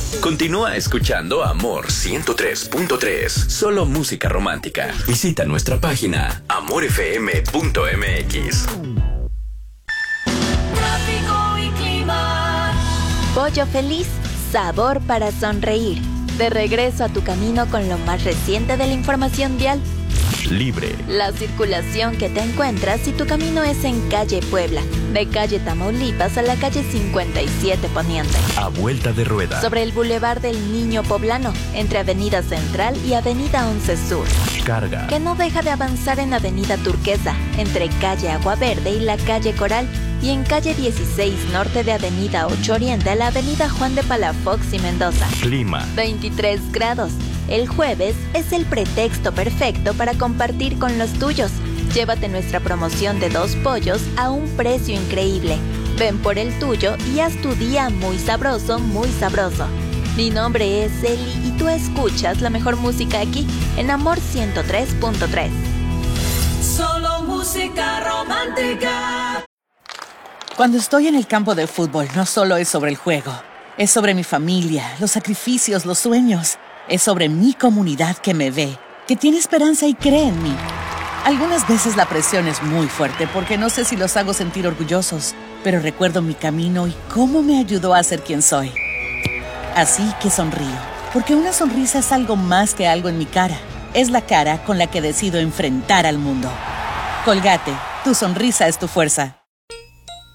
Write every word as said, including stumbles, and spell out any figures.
Continúa escuchando Amor ciento tres punto tres. Solo música romántica. Visita nuestra página amor f m punto m x. Tráfico y clima. Pollo Feliz, sabor para sonreír. De regreso a tu camino con lo más reciente de la información vial. Libre. La circulación que te encuentras si tu camino es en calle Puebla, de calle Tamaulipas a la calle cincuenta y siete Poniente. A vuelta de rueda. Sobre el Boulevard del Niño Poblano, entre Avenida Central y Avenida once Sur. Carga. Que no deja de avanzar en Avenida Turquesa, entre calle Agua Verde y la calle Coral, y en calle dieciséis Norte de Avenida ocho Oriente a la Avenida Juan de Palafox y Mendoza. Clima. veintitrés grados. El jueves es el pretexto perfecto para compartir con los tuyos. Llévate nuestra promoción de dos pollos a un precio increíble. Ven por el tuyo y haz tu día muy sabroso, muy sabroso. Mi nombre es Eli y tú escuchas la mejor música aquí en Amor ciento tres punto tres. Solo música romántica. Cuando estoy en el campo de fútbol, no solo es sobre el juego. Es sobre mi familia, los sacrificios, los sueños. Es sobre mi comunidad que me ve, que tiene esperanza y cree en mí. Algunas veces la presión es muy fuerte porque no sé si los hago sentir orgullosos, pero recuerdo mi camino y cómo me ayudó a ser quien soy. Así que sonrío, porque una sonrisa es algo más que algo en mi cara. Es la cara con la que decido enfrentar al mundo. Colgate, tu sonrisa es tu fuerza.